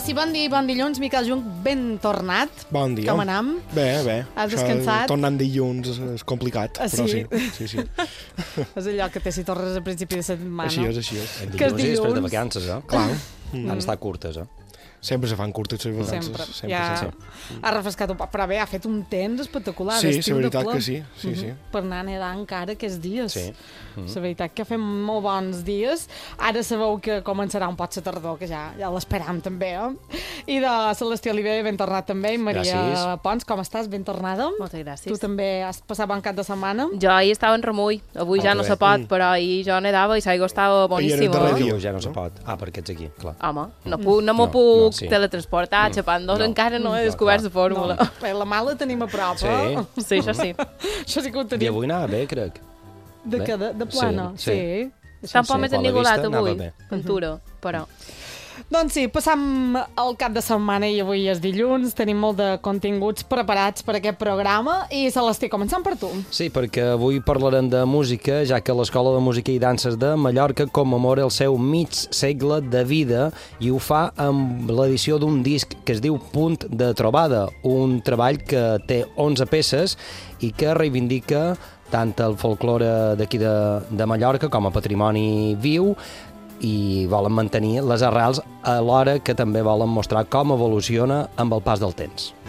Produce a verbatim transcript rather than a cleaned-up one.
sí, bon dia i bon dilluns. Miquel Junc, ben tornat. Bon dia. Com anam? Bé, bé. Has descansat? Tornant dilluns és complicat, Ah, però sí. sí? sí, sí. És allò que té si tornes a principi de setmana. Així és, així és. El Que és dilluns i després de dilluns. vacances, eh? Clar. Mm. Han estat curtes, eh? Sempre se fan curtes les vacances. Sempre. Sempre, ja sempre. ha refrescat un poc. Però bé, ha fet un temps espectacular. Sí, d'estiu la de veritat ple. que sí. sí, sí. Mhm. Per anar a nedar encara aquests dies. Sí. Mm. La veritat que fem molt bons dies. Ara sabeu que començarà un pot la tardor, que ja, ja l'esperam també. Eh? I de Celestí Oliver, ben tornat també. I Maria Gràcies. Pons, com estàs? Ben tornada. Moltes gràcies. Tu també has passat bon cap de setmana? Jo ahir estava en remull, avui ja Molt no bé. se pot, Mm. però ahir jo nedava i l'aigua estava era boníssima. el darrer dia. Diu, ja no se pot. Ah, perquè ets aquí, clar. Home, no, puc, no m'ho No, puc no, sí. teletransportar, xapant dos, No. encara no he No, descobert clar. la fórmula. No, bé, la mala tenim a prop, Sí. eh? Sí, això sí. Això sí que ho I tenim. avui anava bé, crec. De, bé. que, de, de plana? Sí, Sí. Està un poc Sí, més per la ennigolat vista anava avui, bé. Ventura, però... Doncs sí, passam el cap de setmana i avui és dilluns. Tenim molt de continguts preparats per aquest programa. I Celestí, començant per tu. Sí, perquè avui parlarem de música, ja que l'Escola de Música i Danses de Mallorca commemora el seu mig segle de vida i ho fa amb l'edició d'un disc que es diu Punt de Trobada, un treball que té onze peces i que reivindica tant el folklore d'aquí de, de Mallorca com a patrimoni viu i volen mantenir les arrels alhora que també volen mostrar com evoluciona amb el pas del temps.